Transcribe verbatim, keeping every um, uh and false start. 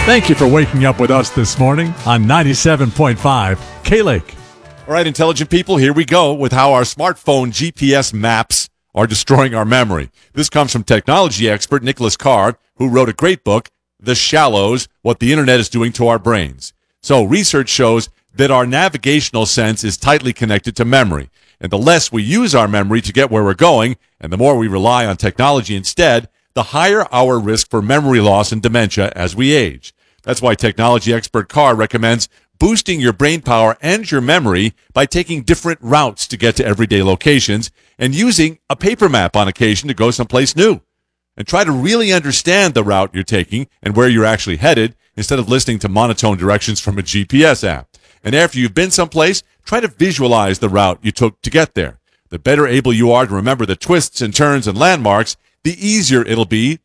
Thank you for waking up with us this morning on ninety-seven point five K-Lake. All right, intelligent people, here we go with how our smartphone G P S maps are destroying our memory. This comes from technology expert Nicholas Card, who wrote a great book, The Shallows, What the Internet is Doing to Our Brains. So research shows that our navigational sense is tightly connected to memory. And the less we use our memory to get where we're going, and the more we rely on technology instead, the higher our risk for memory loss and dementia as we age. That's why technology expert Carr recommends boosting your brain power and your memory by taking different routes to get to everyday locations and using a paper map on occasion to go someplace new. And try to really understand the route you're taking and where you're actually headed instead of listening to monotone directions from a G P S app. And after you've been someplace, try to visualize the route you took to get there. The better able you are to remember the twists and turns and landmarks, the easier it'll be